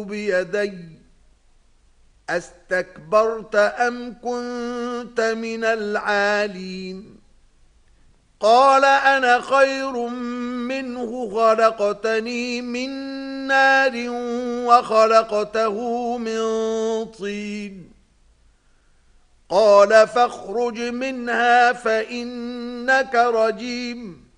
بيدي أستكبرت أم كنت من العالين قال أنا خير منه خلقتني من نار وخلقته من طين قال فاخرج منها فإنك رجيم